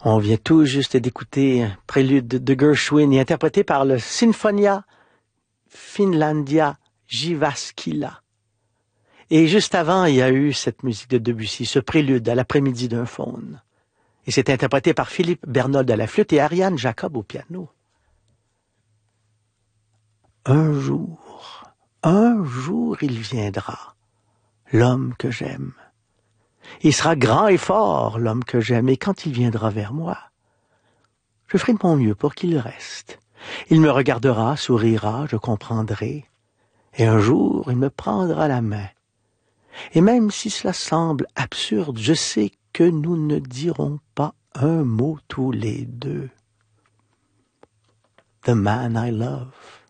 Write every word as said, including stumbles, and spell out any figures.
On vient tout juste d'écouter un prélude de Gershwin et interprété par le Sinfonia Finlandia Jyväskylä. Et juste avant, il y a eu cette musique de Debussy, ce prélude à l'après-midi d'un faune. Et c'est interprété par Philippe Bernold à la flûte et Ariane Jacob au piano. Un jour, un jour il viendra, l'homme que j'aime. Il sera grand et fort, l'homme que j'aime, et quand il viendra vers moi, je ferai de mon mieux pour qu'il reste. Il me regardera, sourira, je comprendrai, et un jour il me prendra la main. Et même si cela semble absurde, je sais que nous ne dirons pas un mot tous les deux. The man I love.